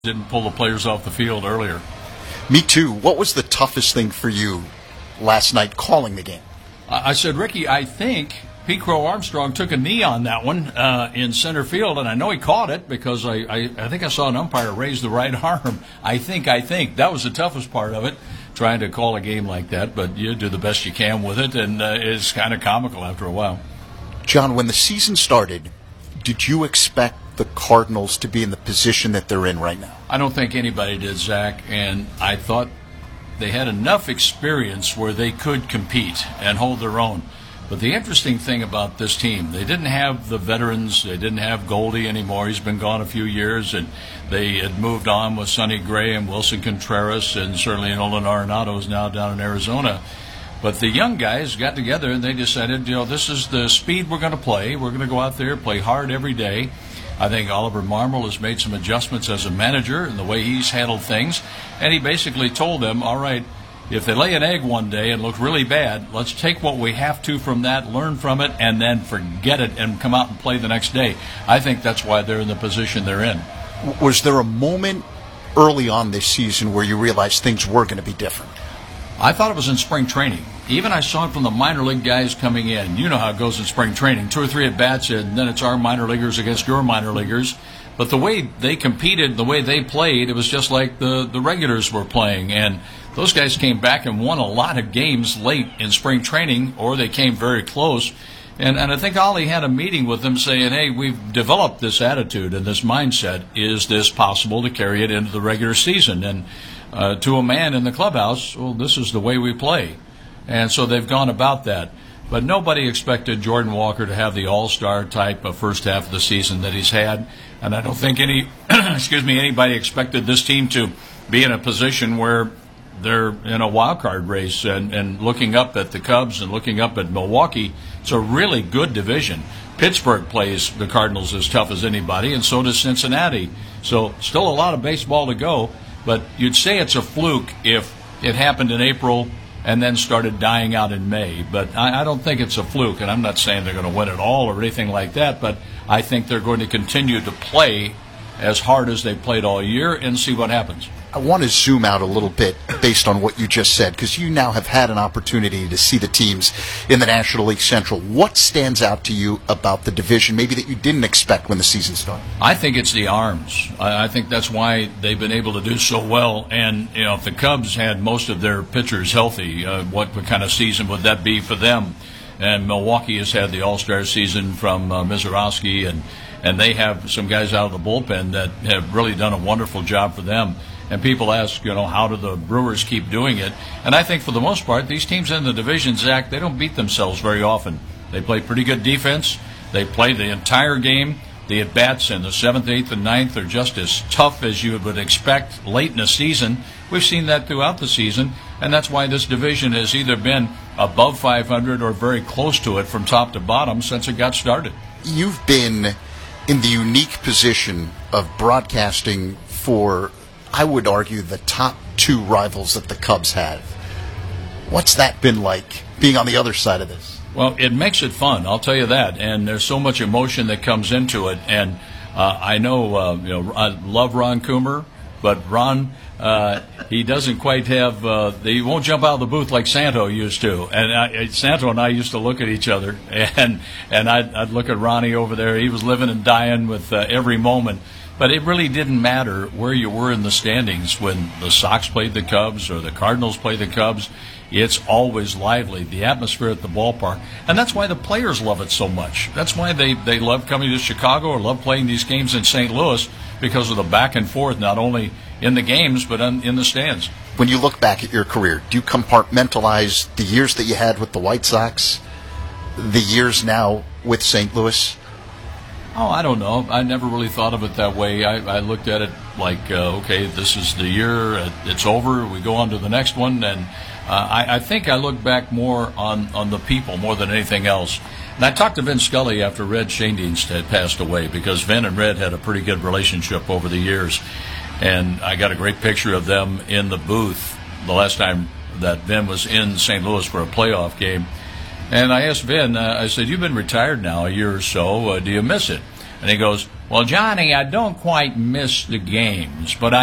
didn't pull the players off the field earlier. Me too. What was the toughest thing for you last night calling the game? I said, Ricky, I think Pete Crow Armstrong took a knee on that one in center field, and I know he caught it because I think I saw an umpire raise the right arm. I think. That was the toughest part of it, trying to call a game like that, but you do the best you can with it, and it's kind of comical after a while. John, when the season started, did you expect the Cardinals to be in the position that they're in right now? I don't think anybody did, Zach, and I thought they had enough experience where they could compete and hold their own. But the interesting thing about this team, they didn't have the veterans. They didn't have Goldie anymore. He's been gone a few years, and they had moved on with Sonny Gray and Wilson Contreras, and certainly Nolan Arenado is now down in Arizona. But the young guys got together and they decided, this is the speed we're going to play. We're going to go out there, play hard every day. I think Oliver Marmol has made some adjustments as a manager in the way he's handled things. And he basically told them, all right, if they lay an egg one day and look really bad, let's take what we have to from that, learn from it, and then forget it and come out and play the next day. I think that's why they're in the position they're in. Was there a moment early on this season where you realized things were going to be different? I thought it was in spring training. Even I saw it from the minor league guys coming in. You know how it goes in spring training. 2 or 3 at-bats, and then it's our minor leaguers against your minor leaguers. But the way they competed, the way they played, it was just like the regulars were playing. And those guys came back and won a lot of games late in spring training, or they came very close. And I think Ollie had a meeting with them saying, hey, we've developed this attitude and this mindset. Is this possible to carry it into the regular season? And to a man in the clubhouse, well, this is the way we play. And so they've gone about that. But nobody expected Jordan Walker to have the all-star type of first half of the season that he's had. And I don't think anybody expected this team to be in a position where they're in a wild card race and looking up at the Cubs and looking up at Milwaukee. It's a really good division. Pittsburgh plays the Cardinals as tough as anybody, and so does Cincinnati. So still a lot of baseball to go. But you'd say it's a fluke if it happened in April and then started dying out in May. But I don't think it's a fluke, and I'm not saying they're going to win it all or anything like that, but I think they're going to continue to play as hard as they played all year and see what happens. I want to zoom out a little bit based on what you just said, because you now have had an opportunity to see the teams in the National League Central. What stands out to you about the division, maybe that you didn't expect when the season started? I think it's the arms. I think that's why they've been able to do so well. And, if the Cubs had most of their pitchers healthy, what kind of season would that be for them? And Milwaukee has had the all-star season from Mizorowski, and they have some guys out of the bullpen that have really done a wonderful job for them. And people ask, how do the Brewers keep doing it? And I think for the most part, these teams in the division, Zach, they don't beat themselves very often. They play pretty good defense. They play the entire game. The at-bats in the 7th, 8th, and 9th are just as tough as you would expect late in the season. We've seen that throughout the season, and that's why this division has either been above 500 or very close to it from top to bottom since it got started. You've been in the unique position of broadcasting for, I would argue, the top 2 rivals that the Cubs have. What's that been like, being on the other side of this? Well, it makes it fun, I'll tell you that. And there's so much emotion that comes into it. And I know, I love Ron Coomer, but Ron, he doesn't quite have, he won't jump out of the booth like Santo used to. And Santo and I used to look at each other, and I'd look at Ronnie over there. He was living and dying with every moment. But it really didn't matter where you were in the standings when the Sox played the Cubs or the Cardinals played the Cubs. It's always lively, the atmosphere at the ballpark. And that's why the players love it so much. That's why they love coming to Chicago or love playing these games in St. Louis, because of the back and forth, not only in the games but in the stands. When you look back at your career, do you compartmentalize the years that you had with the White Sox, the years now with St. Louis? Oh, I don't know. I never really thought of it that way. I looked at it like, okay, this is the year, it's over, we go on to the next one, and I think I look back more on the people more than anything else. And I talked to Vin Scully after Red Schoendienst had passed away, because Vin and Red had a pretty good relationship over the years. And I got a great picture of them in the booth the last time that Vin was in St. Louis for a playoff game. And I asked Vin, I said, you've been retired now a year or so. Do you miss it? And he goes, well, Johnny, I don't quite miss the games, but